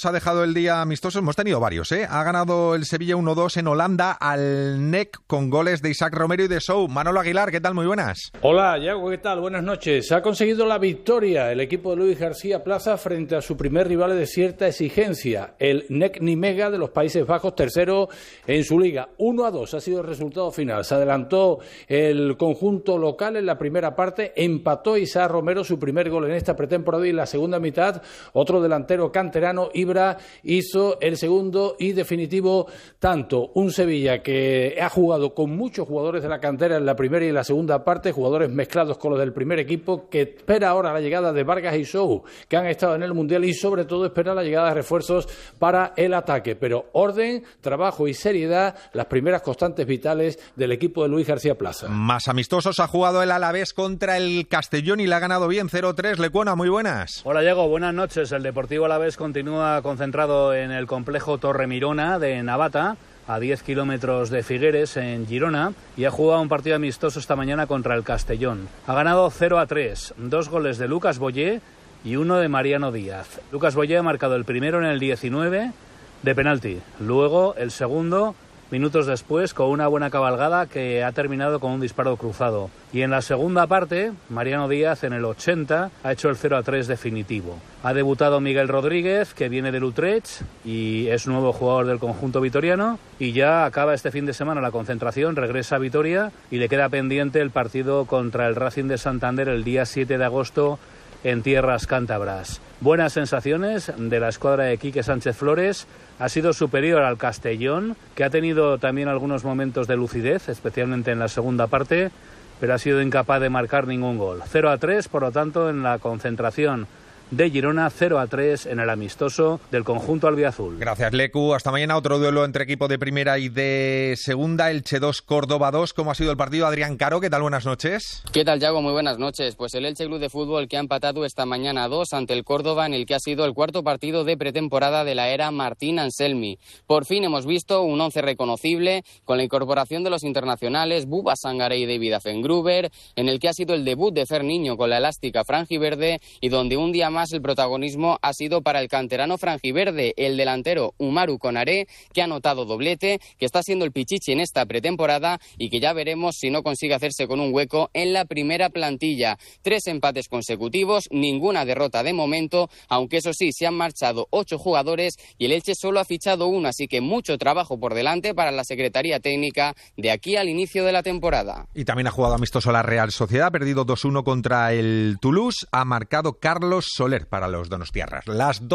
nos ha dejado el día amistoso. Hemos tenido varios, ¿eh? Ha ganado el Sevilla 1-2 en Holanda al NEC con goles de Isaac Romero y de Sou. Manolo Aguilar, ¿qué tal? Muy buenas. Hola, Yago, ¿qué tal? Buenas noches. Ha conseguido la victoria el equipo de Luis García Plaza frente a su primer rival de cierta exigencia, el NEC Nijmegen de los Países Bajos, tercero en su liga. 1-2 ha sido el resultado final. Se adelantó el conjunto local en la primera parte, empató Isaac Romero su primer gol en esta pretemporada y en la segunda mitad otro delantero canterano, Ibra, hizo el segundo y definitivo tanto. Un Sevilla que ha jugado con muchos jugadores de la cantera en la primera y en la segunda parte, jugadores mezclados con los del primer equipo, que espera ahora la llegada de Vargas y Sou, que han estado en el Mundial, y sobre todo espera la llegada de refuerzos para el ataque. Pero orden, trabajo y seriedad, las primeras constantes vitales del equipo de Luis García Plaza. Más amistosos ha jugado el Alavés contra el Castellón y le ha ganado bien 0-3. Lecuona, muy buenas. Hola, Diego, buenas noches. El Deportivo Alavés continúa concentrado en el complejo Torremirona de Navata, a 10 kilómetros de Figueres, en Girona, y ha jugado un partido amistoso esta mañana contra el Castellón. Ha ganado 0-3, 2 goles de Lucas Boyé y 1 de Mariano Díaz. Lucas Boyé ha marcado el primero en el 19 de penalti, luego el segundo minutos después con una buena cabalgada que ha terminado con un disparo cruzado. Y en la segunda parte, Mariano Díaz en el 80 ha hecho el 0-3 definitivo. Ha debutado Miguel Rodríguez, que viene del Utrecht y es nuevo jugador del conjunto vitoriano, y ya acaba este fin de semana la concentración, regresa a Vitoria y le queda pendiente el partido contra el Racing de Santander el día 7 de agosto en tierras cántabras. Buenas sensaciones de la escuadra de Quique Sánchez Flores. Ha sido superior al Castellón, que ha tenido también algunos momentos de lucidez, especialmente en la segunda parte, pero ha sido incapaz de marcar ningún gol. 0-3, por lo tanto, en la concentración de Girona, 0-3 en el amistoso del conjunto albiazul. Gracias, Lecu. Hasta mañana. Otro duelo entre equipo de primera y de segunda, Elche 2, Córdoba 2. ¿Cómo ha sido el partido? Adrián Caro, ¿qué tal? Buenas noches. ¿Qué tal, Yago? Muy buenas noches. Pues el Elche Club de Fútbol, que ha empatado esta mañana 2 ante el Córdoba, en el que ha sido el cuarto partido de pretemporada de la era Martín Anselmi. Por fin hemos visto un 11 reconocible, con la incorporación de los internacionales Buba Sangaré y David Afengruber, en el que ha sido el debut de Fer Niño con la elástica franjiverde, y donde un día más el protagonismo ha sido para el canterano franjiverde, el delantero Umaru Konaré, que ha anotado doblete, que está siendo el pichichi en esta pretemporada y que ya veremos si no consigue hacerse con un hueco en la primera plantilla. 3 empates consecutivos, ninguna derrota de momento, aunque eso sí, se han marchado 8 jugadores y el Elche solo ha fichado 1, así que mucho trabajo por delante para la Secretaría Técnica de aquí al inicio de la temporada. Y también ha jugado amistoso la Real Sociedad, ha perdido 2-1 contra el Toulouse, ha marcado Carlos Soler para los donostiarras. Las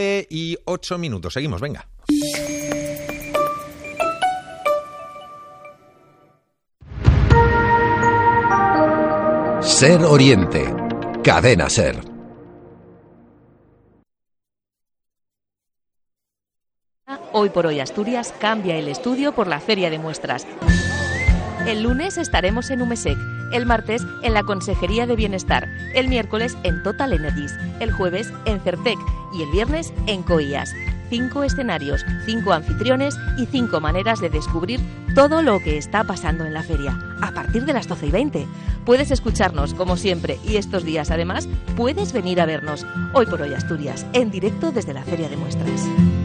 12:08. Seguimos, venga. Ser Oriente. Cadena Ser. Hoy por hoy Asturias cambia el estudio por la Feria de Muestras. El lunes estaremos en Umesec, el martes en la Consejería de Bienestar, el miércoles en Total Energies, el jueves en Certec y el viernes en Coías. 5 escenarios, 5 anfitriones y 5 maneras de descubrir todo lo que está pasando en la feria, a partir de las 12:20. Puedes escucharnos como siempre y estos días además puedes venir a vernos. Hoy por hoy Asturias, en directo desde la Feria de Muestras.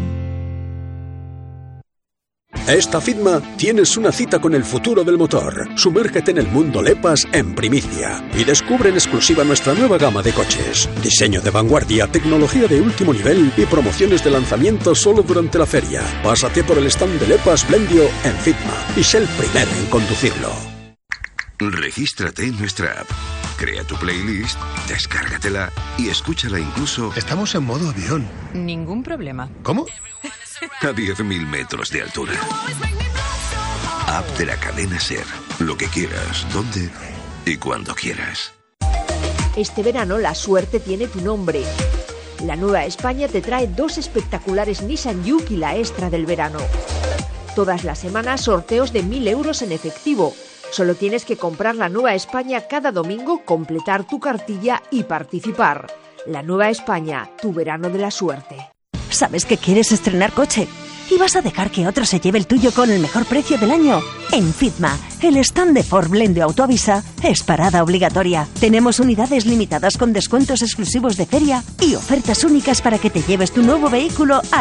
Esta FITMA tienes una cita con el futuro del motor. Sumérgete en el mundo LEPAS en primicia y descubre en exclusiva nuestra nueva gama de coches. Diseño de vanguardia, tecnología de último nivel y promociones de lanzamiento solo durante la feria. Pásate por el stand de LEPAS Blendio en FITMA y sé el primero en conducirlo. Regístrate en nuestra app. Crea tu playlist, descárgatela y escúchala incluso... Estamos en modo avión. Ningún problema. ¿Cómo? A 10.000 metros de altura. App de la cadena SER. Lo que quieras, donde y cuando quieras. Este verano la suerte tiene tu nombre. La Nueva España te trae 2 espectaculares Nissan Juke y la extra del verano. Todas las semanas sorteos de 1.000 euros en efectivo. Solo tienes que comprar la Nueva España cada domingo, completar tu cartilla y participar. La Nueva España, tu verano de la suerte. ¿Sabes que quieres estrenar coche? ¿Y vas a dejar que otro se lleve el tuyo con el mejor precio del año? En FITMA, el stand de Ford Blendio Autoavisa es parada obligatoria. Tenemos unidades limitadas con descuentos exclusivos de feria y ofertas únicas para que te lleves tu nuevo vehículo a